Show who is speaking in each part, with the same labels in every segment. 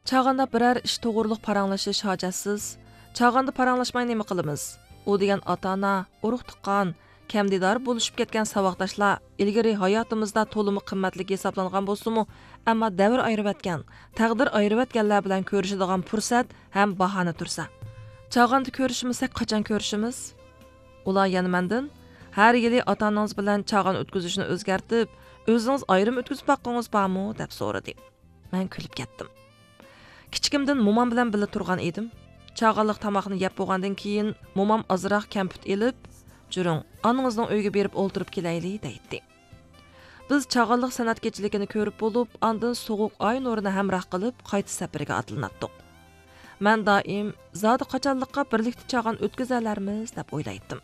Speaker 1: Çağanda birər iş toğırlıq paranlaşış hacatsız. Çağanda paranlaşmay nemi qılımız? O degan ata-ana, uruq tuqqan, kəmdidar buluşup ketken savaqdaşlar ilgiri hayatımızda tolumu qimmatlik hesaplanğan bolsumu, amma davr ayırıp etken, taqdir ayırıp etkenler bilen körüşüdüğün fursat hem bahana tursa. Çağanda körüşümüzsek qaçan körüşümüz? Ular yana mendin, her yili ata-ananız bilen çağan ötküzüşünü özgertip, özünüz ayrım ötküzüp baqqınız barmı, dep so'radi. Men kulib ketdim. Kichikimdan momam bilan birga turgan edim. Çağanlıq tamaqni yeb bo'lgandan keyin momam azroq kamput elib, "Juring, onangizning uyiga berib o'ltirib kelayli" deydi. Biz çağanlıq san'at kechiligini ko'rib bo'lib, ondan so'g'uq oy nurini hamroh qilib, qayta safariga atlanatdik. Men doim zodi qachonliqqa birlikda çağan o'tkazalarmiz deb o'ylaydim.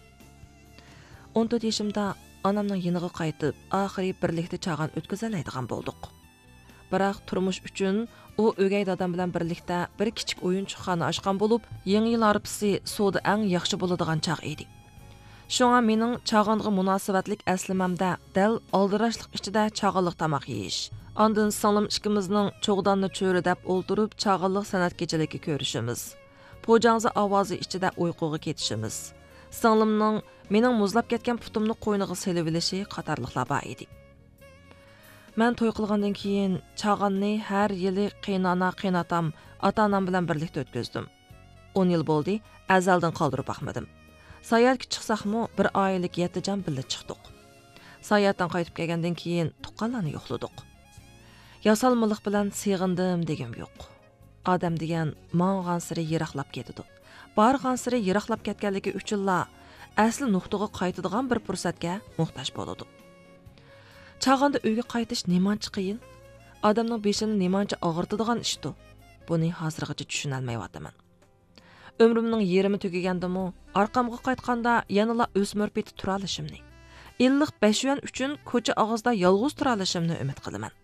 Speaker 1: 14 yoshimda onamning yiniga qaytib, oxiri birlikda çağan o'tkazalaydigan bo'ldik. Biroq turmush uchun u o'gay dadam bilan birlikda bir kichik o'yinchoqxona ochgan bo'lib, yangi yil arifasi so'da eng yaxshi bo'ladigan chaq edi. Shunga mening chag'onga munosabatlik aslimamda dal oldirashlik ichida chag'onliq tamoq yeyish. Ondan singlim ikkimizning cho'g'donni cho'ri deb o'ltirib chag'onliq san'at kechaligi ko'rishimiz. Po'jangzi ovozi ichida uyquga ketishimiz. Singlimning mening muzlab ketgan putimni qo'yniga selib olishi qatorliqlar bor edi. Men to'y qilgandan keyin chag'onni har yili qiynana qiynatam, ota-onam bilan birlikda o'tkazdim. 10 yil bo'ldi, azaldan qoldirib baxmadim. Sayatga chiqsaqmi, bir oylik 7 jon birga chiqdik. Sayatdan qaytib kelgandan keyin tuqqanlarni yo'qladik. Yasalmiliq bilan sig'indim degim yo'q. Odam degan mang'an siri yiroqlab ketdi. Borgan siri yiroqlab ketganligi uchunla asli nuqtaga qaytadigan bir fursatga muhtoj bo'ladi. Çağanda uyga qaytish nemancha qiyin? Odamning beshini nemancha og'irtadigan ishdi. Buni hozirgacha tushunolmayapman. Ömrümning yerimi tugagandimi, orqamga qaytganda yanala o'smir peti tura olishimni, illiq 5 yuan uchun ko'cha og'izda yolg'iz tura olishimni umid qilaman.